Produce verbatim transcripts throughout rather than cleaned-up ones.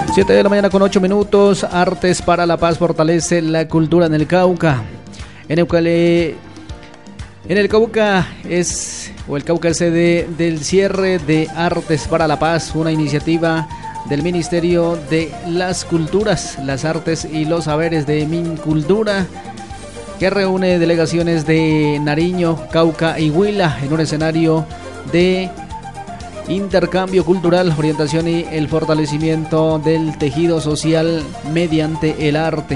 siete de la mañana con ocho minutos. Artes para la Paz fortalece la cultura en el Cauca. En Eucalipto. En el Cauca es, o el Cauca es sede del cierre de Artes para la Paz, una iniciativa del Ministerio de las Culturas, las Artes y los Saberes de Mincultura, que reúne delegaciones de Nariño, Cauca y Huila en un escenario de intercambio cultural, orientación y el fortalecimiento del tejido social mediante el arte.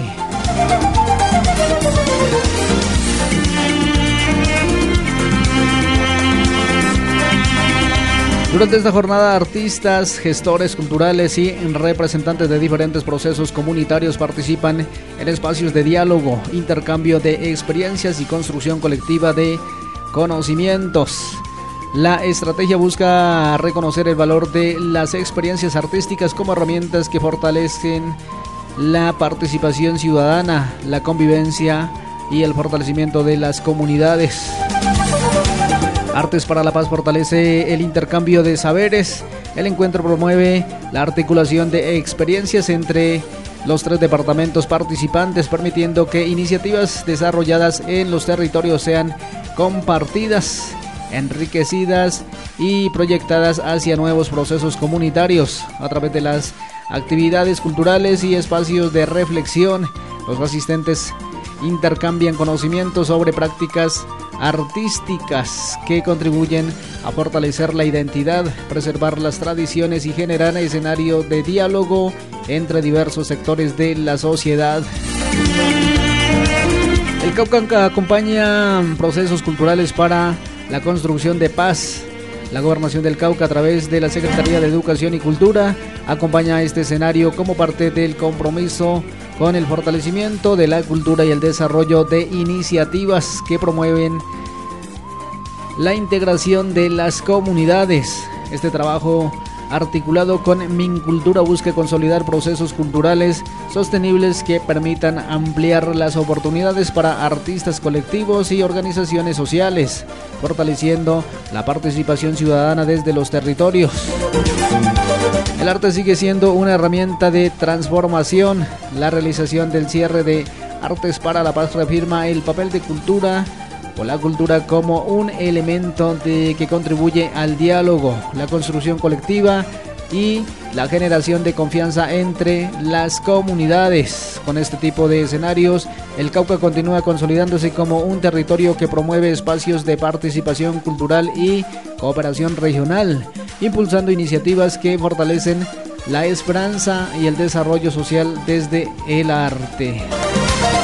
Durante esta jornada, artistas, gestores culturales y representantes de diferentes procesos comunitarios participan en espacios de diálogo, intercambio de experiencias y construcción colectiva de conocimientos. La estrategia busca reconocer el valor de las experiencias artísticas como herramientas que fortalecen la participación ciudadana, la convivencia y el fortalecimiento de las comunidades. Artes para la Paz fortalece el intercambio de saberes. El encuentro promueve la articulación de experiencias entre los tres departamentos participantes, permitiendo que iniciativas desarrolladas en los territorios sean compartidas, enriquecidas y proyectadas hacia nuevos procesos comunitarios a través de las actividades culturales y espacios de reflexión. Los asistentes intercambian conocimientos sobre prácticas artísticas que contribuyen a fortalecer la identidad, preservar las tradiciones y generar escenario de diálogo entre diversos sectores de la sociedad. El Cauca acompaña procesos culturales para la construcción de paz. La Gobernación del Cauca, a través de la Secretaría de Educación y Cultura, acompaña este escenario como parte del compromiso con el fortalecimiento de la cultura y el desarrollo de iniciativas que promueven la integración de las comunidades. Este trabajo, articulado con Mincultura, busca consolidar procesos culturales sostenibles que permitan ampliar las oportunidades para artistas colectivos y organizaciones sociales, fortaleciendo la participación ciudadana desde los territorios. El arte sigue siendo una herramienta de transformación. La realización del cierre de Artes para la Paz reafirma el papel de cultura o la cultura como un elemento de, que contribuye al diálogo, la construcción colectiva y la generación de confianza entre las comunidades. Con este tipo de escenarios, el Cauca continúa consolidándose como un territorio que promueve espacios de participación cultural y cooperación regional, impulsando iniciativas que fortalecen la esperanza y el desarrollo social desde el arte.